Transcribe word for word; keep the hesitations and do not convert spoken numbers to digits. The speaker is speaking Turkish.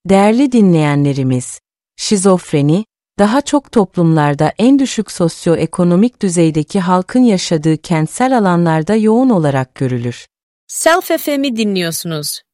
Değerli dinleyenlerimiz, şizofreni, daha çok toplumlarda en düşük sosyoekonomik düzeydeki halkın yaşadığı kentsel alanlarda yoğun olarak görülür. Self F M'i dinliyorsunuz.